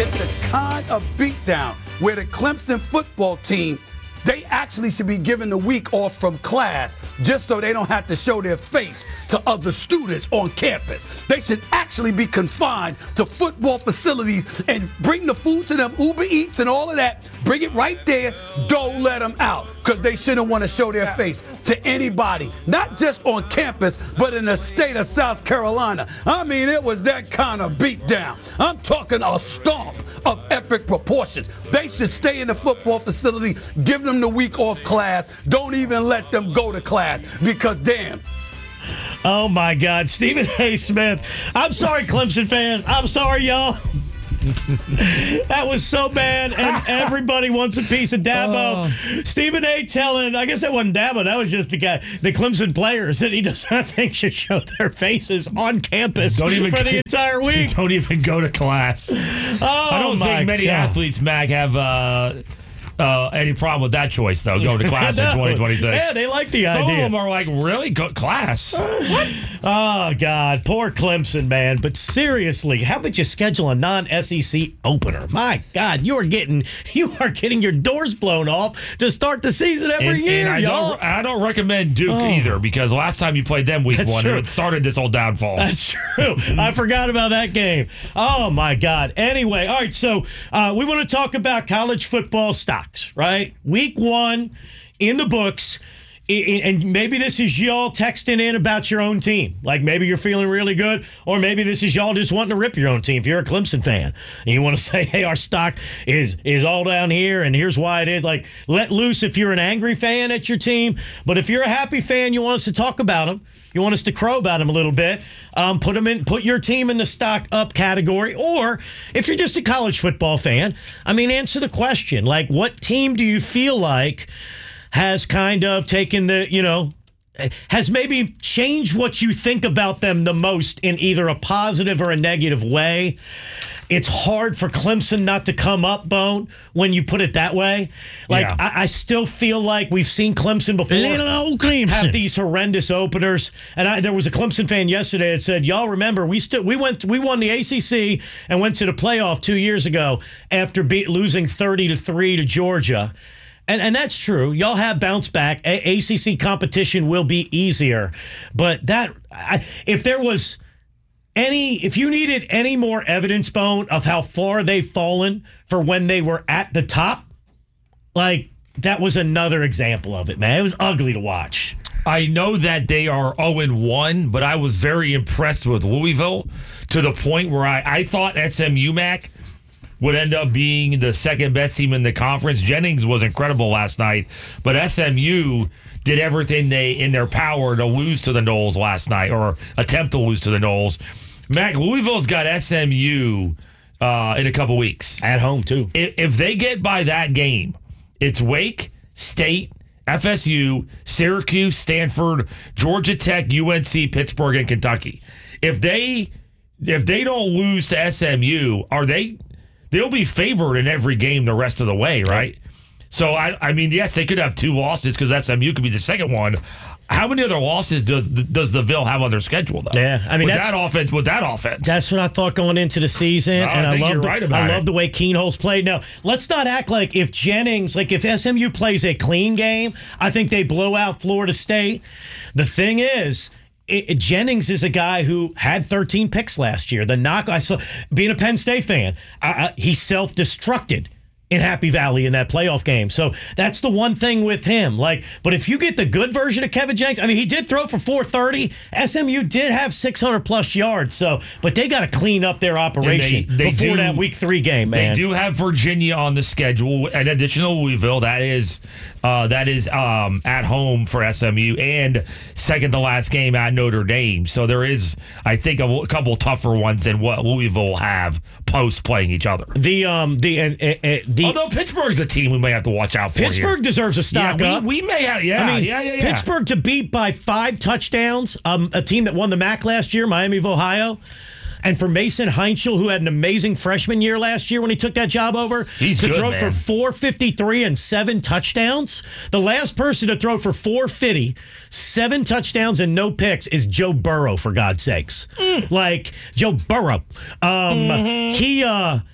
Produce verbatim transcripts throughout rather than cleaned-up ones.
It's the kind of beatdown where the Clemson football team, they actually should be given the week off from class just so they don't have to show their face to other students on campus. They should actually be confined to football facilities and bring the food to them, Uber Eats and all of that. Bring it right there. Don't let them out because they shouldn't want to show their face to anybody, not just on campus, but in the state of South Carolina. I mean, it was that kind of beatdown. I'm talking a stomp of epic proportions. They should stay in the football facility, give them the week off class. Don't even let them go to class because, damn. Oh, my God. Stephen A. Smith. I'm sorry, Clemson fans. I'm sorry, y'all. That was so bad, and everybody wants a piece of Dabo. Oh. Stephen A. telling, I guess that wasn't Dabo, that was just the guy, the Clemson players that he does not think should show their faces on campus don't even for the entire week. Don't even go to class. Oh, I don't my think many God. athletes, Mac, have uh, uh, any problem with that choice, though, going to class in twenty twenty-six. Yeah, they like the Some idea. Some of them are like, really? Go class? What? Oh, God. Poor Clemson, man. But seriously, how about you schedule a non-S E C opener? My God, you are getting you are getting your doors blown off to start the season every and, year, and I y'all. Don't, I don't recommend Duke Oh. either because last time you played them week That's one, true. it started this whole downfall. That's true. I forgot about that game. Oh, my God. Anyway, all right, so uh, we want to talk about college football stocks, right? Week one in the books. And maybe this is y'all texting in about your own team. Like maybe you're feeling really good, or maybe this is y'all just wanting to rip your own team. If you're a Clemson fan and you want to say, hey, our stock is is all down here and here's why it is. Like let loose if you're an angry fan at your team. But if you're a happy fan, you want us to talk about them. You want us to crow about them a little bit. Um, put them in, put your team in the stock up category. Or if you're just a college football fan, I mean, answer the question. Like what team do you feel like has kind of taken the, you know, has maybe changed what you think about them the most in either a positive or a negative way? It's hard for Clemson not to come up, Bone, when you put it that way. Like, Yeah. I, I still feel like we've seen Clemson before Little old Clemson. have these horrendous openers. And I, there was a Clemson fan yesterday that said, y'all remember, we still we went we won the A C C and went to the playoff two years ago after be, losing thirty to three to Georgia. And and that's true. Y'all have bounced back. A- ACC competition will be easier. But that, I, if there was any, if you needed any more evidence, Bone, of how far they've fallen for when they were at the top, like, that was another example of it, man. It was ugly to watch. I know that they are oh and one, but I was very impressed with Louisville to the point where I, I thought S M U, Mac, would end up being the second best team in the conference. Jennings was incredible last night, but S M U did everything they in their power to lose to the Noles last night, or attempt to lose to the Noles. Mac, Louisville's got S M U uh, in a couple weeks. At home, too. If, if they get by that game, it's Wake, State, F S U, Syracuse, Stanford, Georgia Tech, U N C, Pittsburgh, and Kentucky. If they if they don't lose to S M U, are they... They'll be favored in every game the rest of the way, right? So, I I mean, yes, they could have two losses because S M U could be the second one. How many other losses does does the Ville have on their schedule, though? Yeah, I mean, with that's, that offense, with that offense. That's what I thought going into the season, No, and I I, think love you're the, right about I love it. the way Keenholz played. Now, let's not act like if Jennings, like if S M U plays a clean game, I think they blow out Florida State. The thing is, It, it- Jennings is a guy who had thirteen picks last year. The knock I saw, being a Penn State fan, I, I, he self-destructed in Happy Valley in that playoff game. So that's the one thing with him. Like, but if you get the good version of Kevin Jennings, I mean, he did throw for four thirty. S M U did have six hundred plus yards. So, but they got to clean up their operation they before do- that week three game, man. They do have Virginia on the schedule, in addition to Louisville. That is uh, that is um, at home for S M U, and second to last game at Notre Dame. So there is, I think, a, a couple tougher ones than what Louisville will have post playing each other. The um the uh, uh, uh, the Although Pittsburgh's a team we may have to watch out for. Pittsburgh here. deserves a stock yeah, up. we, we may have. Yeah, I mean, yeah, yeah, yeah. Pittsburgh to beat by five touchdowns, um, a team that won the M A C last year, Miami of Ohio. And for Mason Heinschel, who had an amazing freshman year last year when he took that job over, He's to good, throw man. for four fifty-three and seven touchdowns. The last person to throw for four fifty, seven touchdowns and no picks is Joe Burrow, for God's sakes. Mm. Like, Joe Burrow. Um, Mm-hmm. He... uh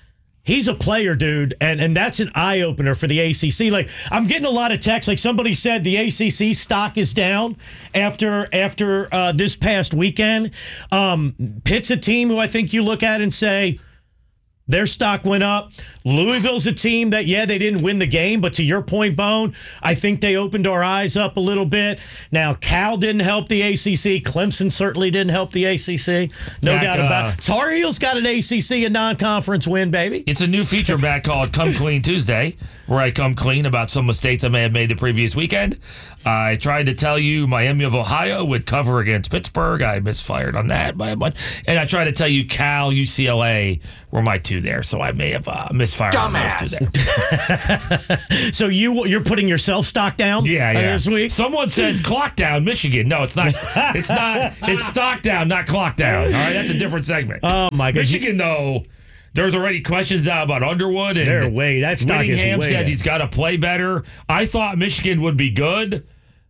he's a player, dude, and, and that's an eye-opener for the A C C. Like, I'm getting a lot of texts. Like, somebody said the A C C stock is down after after uh, this past weekend. Um, Pitt's a team who I think you look at and say, their stock went up. Louisville's a team that, yeah, they didn't win the game, but to your point, Bone, I think they opened our eyes up a little bit. Now, Cal didn't help the A C C. Clemson certainly didn't help the A C C. No Back, doubt about uh, it. Tar Heels got an A C C and non-conference win, baby. It's a new feature back called Come Clean Tuesday, where I come clean about some mistakes I may have made the previous weekend. I tried to tell you Miami of Ohio would cover against Pittsburgh. I misfired on that by a bunch. And I tried to tell you Cal, U C L A were my two there, so I may have uh, misfired Dumbass. on those two there. So you, you're putting yourself stock down Yeah, uh, yeah. this week? Someone says clock down, Michigan. No, it's not. It's not. It's stock down, not clock down. All right, that's a different segment. Oh, my God. Michigan, though, there's already questions now about Underwood. And They're way- that stock is Whittingham way says down. he's got to play better. I thought Michigan would be good.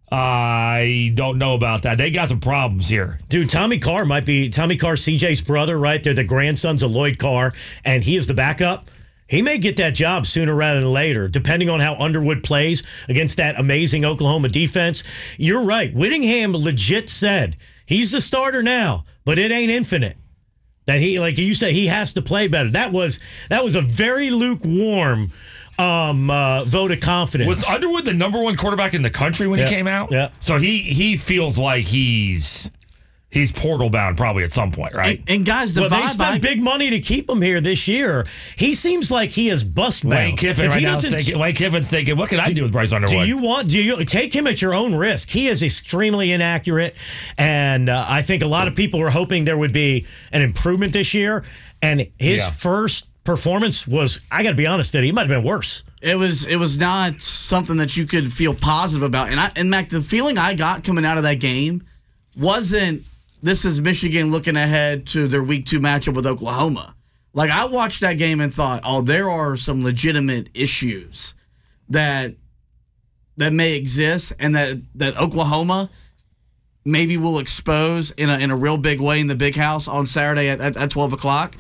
I don't know about that. They got some problems here. Dude, Tommy Carr might be Tommy Carr, C J's brother, right? They're the grandsons of Lloyd Carr, and he is the backup. He may get that job sooner rather than later, depending on how Underwood plays against that amazing Oklahoma defense. You're right. Whittingham legit said he's the starter now, but it ain't infinite. That he, like you said, he has to play better. That was that was a very lukewarm um, uh, vote of confidence. Was Underwood the number one quarterback in the country when Yeah. he came out? Yeah. So he he feels like he's he's portal bound probably at some point, right? And, and guys, the Well, they vibe I, spent big money to keep him here this year. He seems like he is bust bound. Lane Kiffin If right he now is doesn't- thinking, Lane Kiffin's thinking, what can I do with Bryce Underwood? Do you want? Do you take him at your own risk? He is extremely inaccurate, and uh, I think a lot of people were hoping there would be an improvement this year. And his Yeah. first performance was, I got to be honest, that he might have been worse. it was it was not something that you could feel positive about. And I and Mac, the feeling I got coming out of that game wasn't this is Michigan looking ahead to their week two matchup with Oklahoma. Like, I watched that game and thought, oh, there are some legitimate issues that that may exist, and that that Oklahoma maybe will expose in a in a real big way in the Big House on Saturday at, at, at twelve o'clock.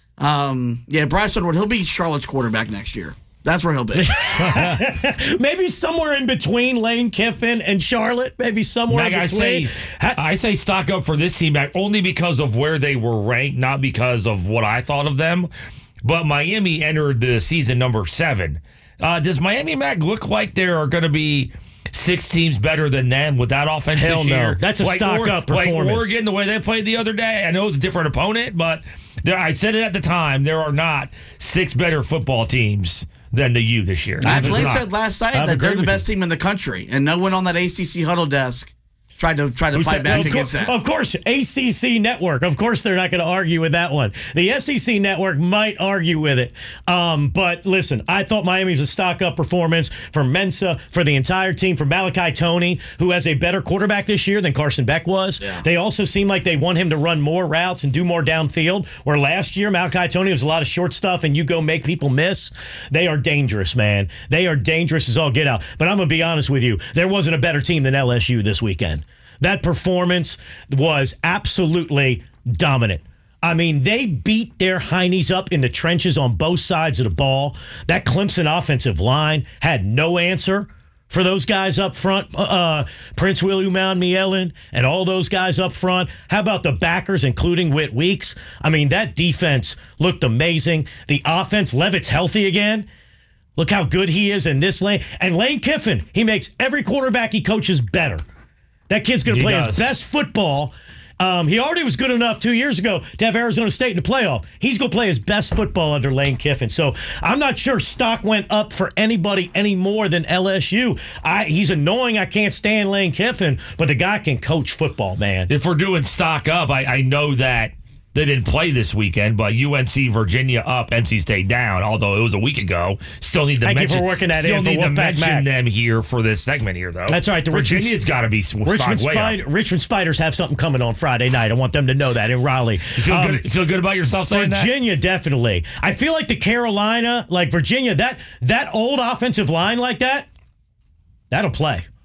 Um, yeah, Bryce Underwood, he'll be Charlotte's quarterback next year. That's where he'll be. Maybe somewhere in between Lane Kiffin and Charlotte. Maybe somewhere Meg, in I between. say, Ha- I say stock up for this team Mac, only because of where they were ranked, not because of what I thought of them. But Miami entered the season number seven. Uh, does Miami, Mac, look like there are going to be six teams better than them with that offense Hell this no. year? That's a stock-up Like performance. Oregon, the way they played the other day. I know it's a different opponent, but there, I said it at the time. There are not six better football teams than the U this year. Matt There's Blaine not. said last night I've that they're agreed the with best team in the country, and no one on that A C C huddle desk tried to try to Who fight said- back of against course, that. Of course, A C C Network. Of course, they're not going to argue with that one. The S E C Network might argue with it. Um, but listen, I thought Miami was a stock-up performance for Mensa, for the entire team, for Malachi Toney, who has a better quarterback this year than Carson Beck was. Yeah. They also seem like they want him to run more routes and do more downfield, where last year Malachi Toney was a lot of short stuff and you go make people miss. They are dangerous, man. They are dangerous as all get out. But I'm going to be honest with you. There wasn't a better team than L S U this weekend. That performance was absolutely dominant. I mean, they beat their heinies up in the trenches on both sides of the ball. That Clemson offensive line had no answer for those guys up front. Uh, Prince Willie Mielen and all those guys up front. How about the backers, including Whit Weeks? I mean, that defense looked amazing. The offense, Levitt's healthy again. Look how good he is in this lane. And Lane Kiffin, he makes every quarterback he coaches better. That kid's going He to play does. his best football. Um, he already was good enough two years ago to have Arizona State in the playoff. He's going to play his best football under Lane Kiffin. So I'm not sure stock went up for anybody any more than L S U. I, he's annoying. I can't stand Lane Kiffin, but the guy can coach football, man. If we're doing stock up, I, I know that they didn't play this weekend, but U N C, Virginia up, N C State down. Although it was a week ago, still need to Thank you mention. for working that still in for need to Wolfpack mention Mac. them here for this segment here, though. That's right, the Richmond- Virginia's got to be stock Richmond, way Spider, up. Richmond Spiders have something coming on Friday night. I want them to know that in Raleigh. You feel Um, good? You feel good about yourself saying that? Virginia, definitely. I feel like the Carolina, like Virginia, that that old offensive line like that, that'll play.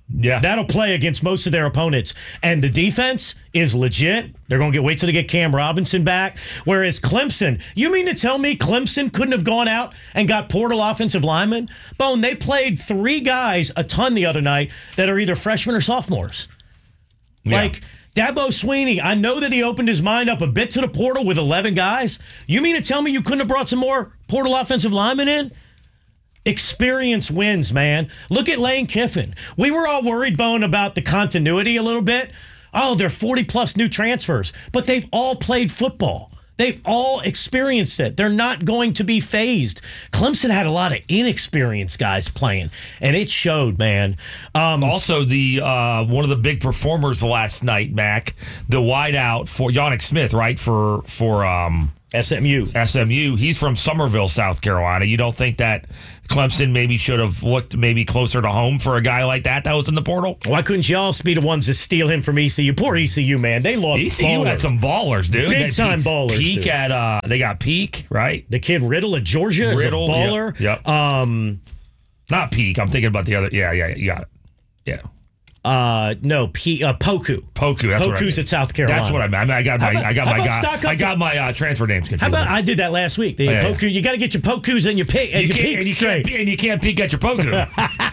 Yeah. That'll play against most of their opponents. And the defense is legit. They're going to get wait till they get Cam Robinson back. Whereas Clemson, you mean to tell me Clemson couldn't have gone out and got portal offensive linemen? Bone, they played three guys a ton the other night that are either freshmen or sophomores. Yeah. Like Dabo Sweeney, I know that he opened his mind up a bit to the portal with eleven guys. You mean to tell me you couldn't have brought some more portal offensive linemen in? Experience wins, man. Look at Lane Kiffin. We were all worried, Bone, about the continuity a little bit. Oh, they're forty-plus new transfers, but they've all played football. They've all experienced it. They're not going to be phased. Clemson had a lot of inexperienced guys playing, and it showed, man. Um, Also, the uh, one of the big performers last night, Mac, the wideout for Yannick Smith, right, for for um, S M U. S M U. He's from Somerville, South Carolina. You don't think that Clemson maybe should have looked maybe closer to home for a guy like that that was in the portal? Why couldn't y'all be the ones that steal him from E C U? Poor E C U, man. They lost E C U ballers. had some ballers, dude. Big They- time ballers, Peak dude. at uh, they got Peak, right? The kid Riddle at Georgia Riddle, is a baller. Yep. yep. Um, Not Peak. I'm thinking about the other. Yeah, yeah, you got it. Yeah. uh, no, P, uh, Poku. Poku. That's what I Poku's mean. at South Carolina. That's what I meant. I, mean, I got my. How about- I got how my. about guy- stock up I got for- my uh, transfer names confused. How about I did that last week? The yeah, Poku, you got to get your Pokus and your pick and you your can't, peaks and you straight. can't, and you can't peek at your Poku.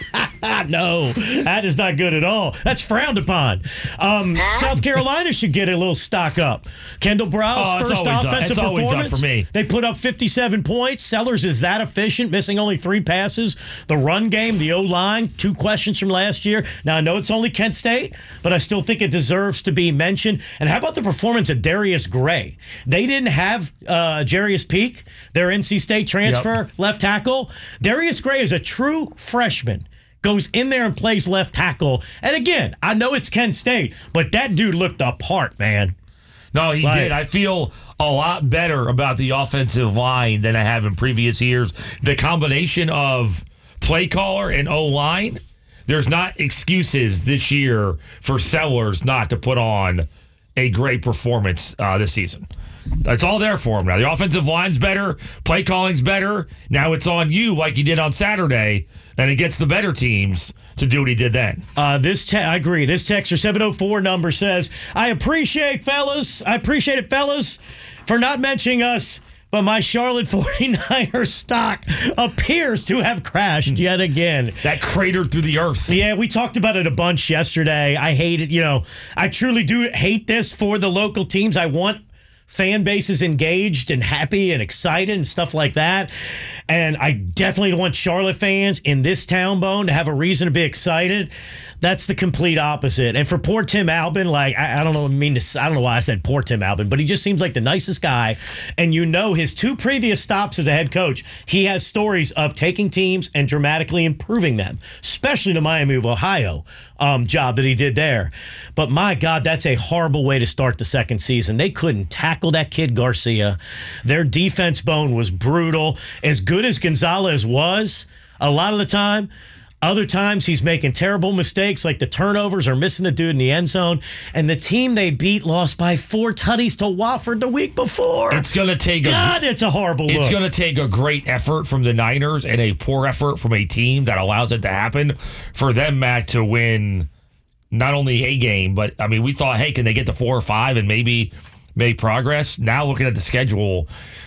Ah, no, that is not good at all. That's frowned upon. Um, South Carolina should get a little stock up. Kendall Brow's Oh, it's first always up. offensive It's always up performance. for me. They put up fifty-seven points. Sellers is that efficient, missing only three passes. The run game, the O-line, two questions from last year. Now, I know it's only Kent State, but I still think it deserves to be mentioned. And how about the performance of Darius Gray? They didn't have uh, Jarius Peak, their N C State transfer, Yep. left tackle. Darius Gray is a true freshman. Goes in there and plays left tackle. And again, I know it's Kent State, but that dude looked apart, man. No, he Like- did. I feel a lot better about the offensive line than I have in previous years. The combination of play caller and O-line, there's not excuses this year for Sellers not to put on a great performance uh, this season. That's all there for him now. The offensive line's better, play calling's better. Now it's on you, like you did on Saturday, and it gets the better teams to do what he did then. Uh, this te- I agree. This texter seven oh four number says, I appreciate fellas. I appreciate it, fellas, for not mentioning us. But my Charlotte forty-niners stock appears to have crashed yet again. That cratered through the earth. Yeah, we talked about it a bunch yesterday. I hate it. You know, I truly do hate this for the local teams. I want fan bases engaged and happy and excited and stuff like that. And I definitely want Charlotte fans in this town, Bone, to have a reason to be excited. That's the complete opposite. And for poor Tim Albin, like, I, I don't know, I mean, to, I don't know why I said poor Tim Albin, but he just seems like the nicest guy. And you know, his two previous stops as a head coach, he has stories of taking teams and dramatically improving them, especially the Miami of Ohio um, job that he did there. But my God, that's a horrible way to start the second season. They couldn't tackle that kid Garcia. Their defense, Bone, was brutal. As good as Gonzalez was, a lot of the time, other times he's making terrible mistakes like the turnovers or missing the dude in the end zone. And the team they beat lost by four tutties to Wofford the week before. It's going to take a God, it's a horrible It's look. going to take a great effort from the Niners and a poor effort from a team that allows it to happen for them, Matt, to win not only a game, but, I mean, we thought, hey, can they get to four or five and maybe make progress? Now looking at the schedule,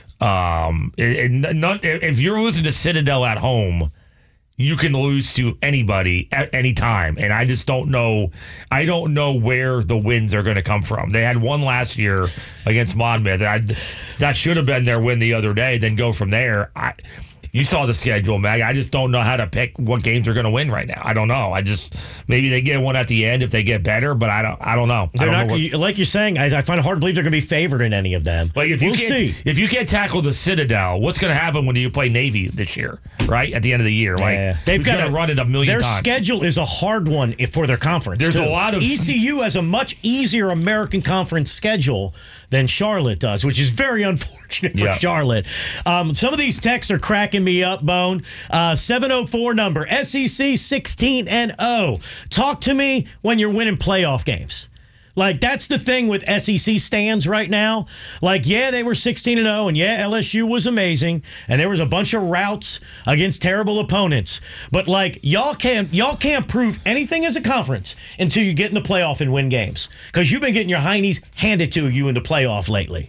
um, and, and none, if you're losing to Citadel at home, you can lose to anybody at any time. And I just don't know. I don't know where the wins are going to come from. They had one last year against Monmouth. That, that should have been their win the other day, then go from there. I, you saw the schedule, Mag. I just don't know how to pick what games are going to win right now. I don't know. I just, maybe they get one at the end if they get better, but I don't I don't know. They're I don't not, know what, like you're saying, I, I find it hard to believe they're going to be favored in any of them. like if you we'll can't, see. if you can't tackle the Citadel, what's going to happen when you play Navy this year, right? At the end of the year. Like, Yeah. They've got to run it a million their times. schedule is a hard one if- for their conference. There's too. a lot of- E C U has a much easier American Conference schedule than Charlotte does, which is very unfortunate for Yeah. Charlotte. Um, some of these texts are cracking me up, Bone. Uh, seven oh four number, S E C sixteen and oh. Talk to me when you're winning playoff games. Like, that's the thing with S E C stands right now. Like, yeah, they were sixteen and oh, and yeah, L S U was amazing, and there was a bunch of routes against terrible opponents. But, like, y'all can't, y'all can't prove anything as a conference until you get in the playoff and win games. Because you've been getting your heinies handed to you in the playoff lately.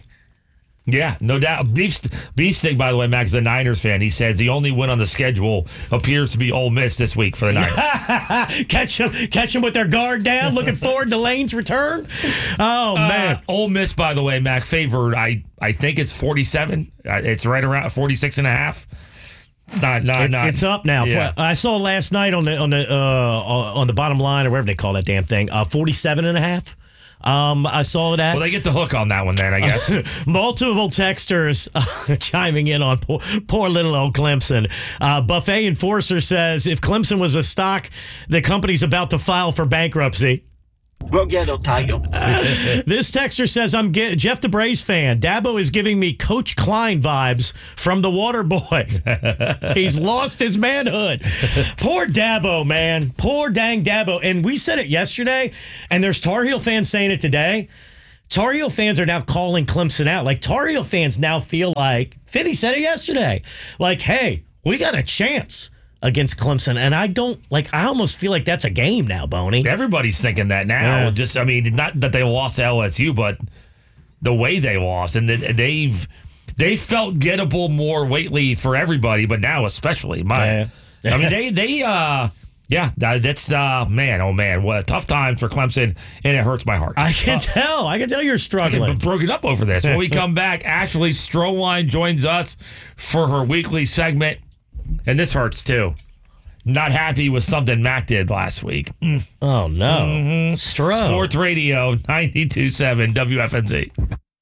Yeah, no doubt. Beef, Beefstick, by the way, Max, is a Niners fan. He says the only win on the schedule appears to be Ole Miss this week for the Niners. catch them, catch them with their guard down. Looking forward to Lane's return. Oh man, uh, Ole Miss, by the way, Mac, favored. I I think it's forty-seven. Uh, it's right around forty-six and a half. It's not, not, it, not. It's up now. Yeah. I saw last night on the on the uh, on the bottom line or whatever they call that damn thing. Uh, forty-seven and a half. Um, I saw that. Well, they get the hook on that one then, I guess. Multiple texters uh, chiming in on poor, poor little old Clemson. Uh, Buffet Enforcer says, if Clemson was a stock, the company's about to file for bankruptcy. We'll get Ohio. This texter says, I'm get, Jeff the Braves fan. Dabo is giving me Coach Klein vibes from the Water Boy. He's lost his manhood. Poor Dabo, man. Poor dang Dabo. And we said it yesterday, and there's Tar Heel fans saying it today. Tar Heel fans are now calling Clemson out. Like, Tar Heel fans now feel like, Fitty said it yesterday, like, hey, we got a chance against Clemson, and I don't, like, I almost feel like that's a game now, Boney. Everybody's thinking that now. Yeah. Just, I mean, not that they lost to L S U, but the way they lost, and they've they felt gettable more lately for everybody, but now especially. My, Yeah. I mean, they they uh yeah, that's uh man, oh man, what a tough time for Clemson, and it hurts my heart. I can tell. I can tell you're struggling. I've been broken up over this. When we come back, Ashley Stroline joins us for her weekly segment. And this hurts, too. Not happy with something Mac did last week. Mm. Oh, no. Mm-hmm. Stroh. Sports Radio ninety-two point seven W F M Z. If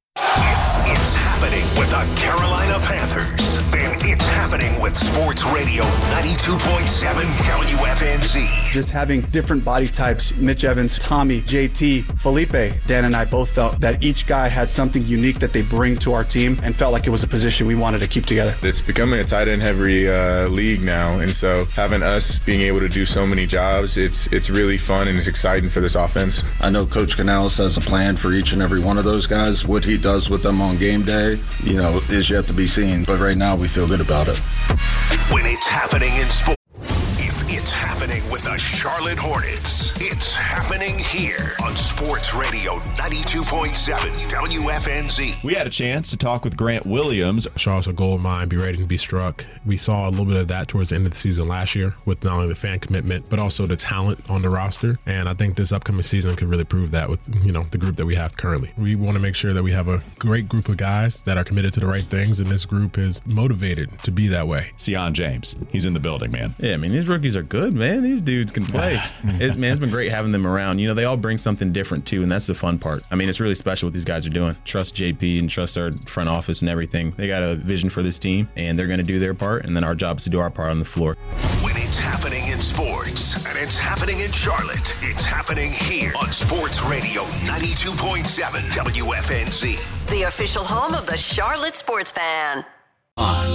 it's happening with the Carolina Panthers, then it's happening with Sports Radio ninety-two point seven W F N Z. Just having different body types, Mitch Evans, Tommy, J T, Felipe, Dan and I both felt that each guy has something unique that they bring to our team and felt like it was a position we wanted to keep together. It's becoming a tight end heavy uh, league now, and so having us being able to do so many jobs, it's it's really fun and it's exciting for this offense. I know Coach Canales has a plan for each and every one of those guys. What he does with them on game day, you know, is yet to be seen, but right now we feel good about it. When it's happening in sports, if it's happening with the Charlotte Hornets, it's happening here on Sports Radio ninety-two point seven W F N Z. We had a chance to talk with Grant Williams. Charlotte's a gold mine, be ready to be struck. We saw a little bit of that towards the end of the season last year with not only the fan commitment, but also the talent on the roster. And I think this upcoming season could really prove that with, you know, the group that we have currently. We want to make sure that we have a great group of guys that are committed to the right things, and this group is motivated to be that way. Sion James, he's in the building, man. Yeah, I mean, these rookies are good, man. These dudes can play. it's, man, it's been great having them around. You know, they all bring something different, too, and that's the fun part. I mean, it's really special what these guys are doing. Trust J P and trust our front office and everything. They got a vision for this team, and they're going to do their part, and then our job is to do our part on the floor. When it's happening in sports, and it's happening in Charlotte, it's happening here on Sports Radio ninety-two point seven W F N Z. The official home of the Charlotte Sports Fan.